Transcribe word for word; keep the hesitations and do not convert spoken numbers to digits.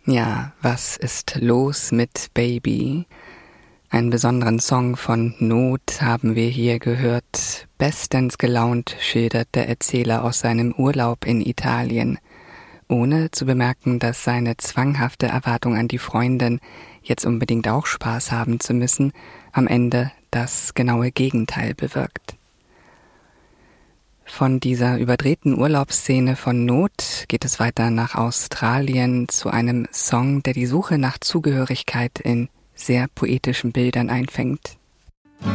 Ja, was ist los mit Baby? Einen besonderen Song von Not haben wir hier gehört. Bestens gelaunt schildert der Erzähler aus seinem Urlaub in Italien, ohne zu bemerken, dass seine zwanghafte Erwartung an die Freundin, jetzt unbedingt auch Spaß haben zu müssen, am Ende das genaue Gegenteil bewirkt. Von dieser überdrehten Urlaubsszene von Not geht es weiter nach Australien zu einem Song, der die Suche nach Zugehörigkeit in sehr poetischen Bildern einfängt.